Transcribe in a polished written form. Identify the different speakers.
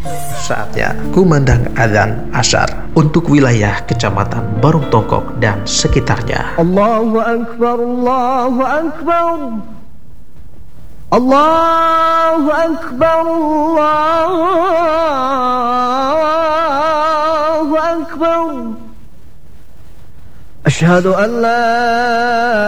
Speaker 1: Saatnya kumandang adzan asyar untuk wilayah Kecamatan Barong Tongkok dan sekitarnya.
Speaker 2: Allahu Akbar, Allahu Akbar, Allahu Akbar, Allahu Akbar. Asyhadu an la